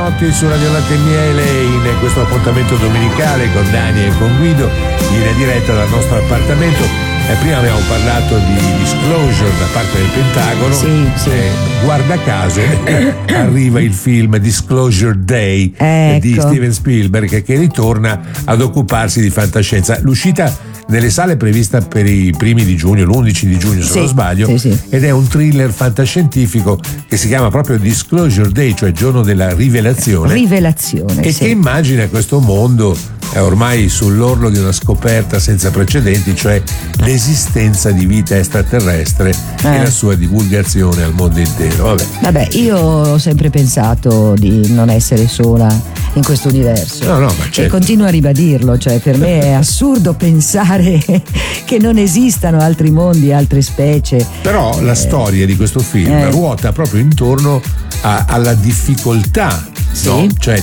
Giovanotti su Radio Latte e Miele in questo appuntamento domenicale con Dani e con Guido in diretta dal nostro appartamento. Prima abbiamo parlato di disclosure da parte del Pentagono. Sì. Guarda caso arriva il film Disclosure Day di Steven Spielberg che ritorna ad occuparsi di fantascienza. L'uscita nelle sale è prevista per i primi di giugno, l'11 di giugno se non sbaglio, ed è un thriller fantascientifico che si chiama proprio Disclosure Day, cioè giorno della rivelazione, e che immagina questo mondo ormai sull'orlo di una scoperta senza precedenti, cioè l'esistenza di vita extraterrestre e la sua divulgazione al mondo intero. Vabbè, io ho sempre pensato di non essere sola in questo universo, ma certo. E continuo a ribadirlo, cioè per me è assurdo pensare che non esistano altri mondi, altre specie. Però la storia di questo film ruota proprio intorno alla difficoltà, no? Cioè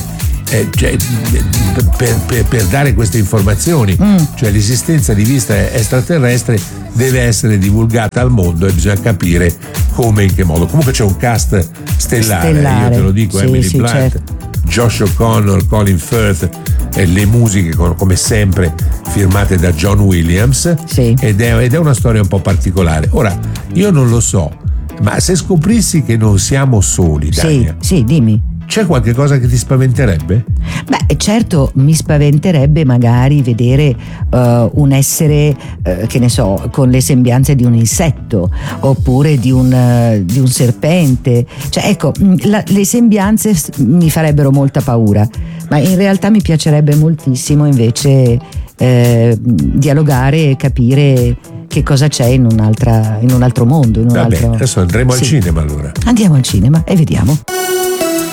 per dare queste informazioni, cioè l'esistenza di vita extraterrestre deve essere divulgata al mondo e bisogna capire come e in che modo. Comunque c'è un cast stellare. Io te lo dico, Emily Blunt, certo. Josh O'Connor, Colin Firth, le musiche come sempre firmate da John Williams, ed è una storia un po' particolare. Ora, io non lo so, ma se scoprissi che non siamo soli, Dania, dimmi. C'è qualche cosa che ti spaventerebbe? Beh, certo, mi spaventerebbe magari vedere un essere, che ne so, con le sembianze di un insetto oppure di un serpente. Cioè, ecco, le sembianze mi farebbero molta paura, ma in realtà mi piacerebbe moltissimo invece dialogare e capire che cosa c'è in un altro mondo. Adesso andremo al cinema allora. Andiamo al cinema e vediamo.